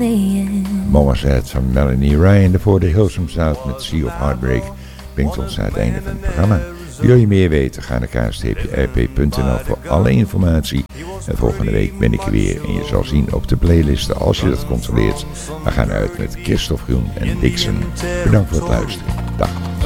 Mama's Head van Melanie Ryan. Daarvoor de Hillsong South met Sea of Heartbreak. Brengt ons aan het einde van het programma. Wil je meer weten? Ga naar kst-rp.nl voor alle informatie. En volgende week ben ik er weer. En je zal zien op de playlisten, als je dat controleert. We gaan uit met Christophe Groen en Dixon. Bedankt voor het luisteren. Dag.